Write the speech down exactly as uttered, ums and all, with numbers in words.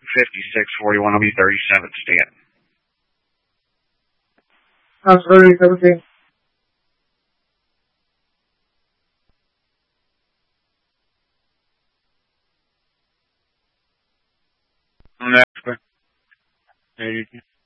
fifty-six forty-one will be thirty-seven, Stan. How's thirty-seven? Next. eighty.